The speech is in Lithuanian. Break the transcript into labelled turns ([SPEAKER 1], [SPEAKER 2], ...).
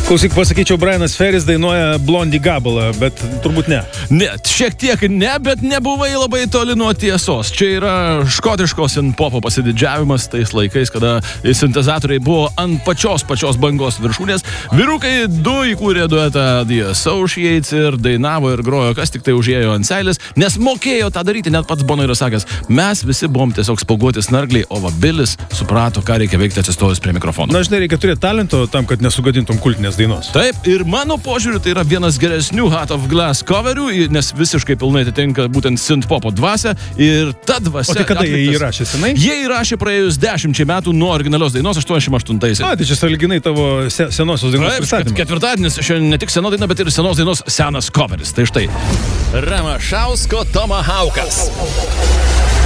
[SPEAKER 1] Klausyk, pasakyčiau, Brianas Ferris dainuoja Blondie gabalą, bet turbūt ne.
[SPEAKER 2] Ne, šiek tiek ne, bet nebuvai labai toli nuo tiesos. Čia yra škotiško synth-popo pasididžiavimas tais laikais, kada sintezatoriai buvo ant pačios bangos viršūnės. Vyrukai du įkūrė duetą The Associates ir dainavo ir grojo, kas tik tai užėjo ant seilės, nes mokėjo tą daryti, net pats Bono yra sakęs. Mes visi buvom tiesiog spauguoti snargliai, o va Bilis suprato, ką reikia veikti atsistojus prie mikrofono.
[SPEAKER 1] Na, žinai, reikia turėti talento tam, kad nesugadintum kultinės dainos.
[SPEAKER 2] Taip, ir mano požiūriu tai yra vienas geresnių Heart of Glass coverių, nes visiškai pilnai atitinka būtent synth-popo dvasią ir ta dvasia...
[SPEAKER 1] O tai kada jie įrašė, senai?
[SPEAKER 2] Jie įrašė praėjus 10 metų nuo originalios dainos 88-aisiais.
[SPEAKER 1] Tai čia sąlyginai tavo senosios dainos pristatymas.
[SPEAKER 2] Ketvirtadienis, šiandien ne tik sena daina, bet ir senos dainos senas coveris. Tai štai.
[SPEAKER 3] Ramašausko Tomahawkas.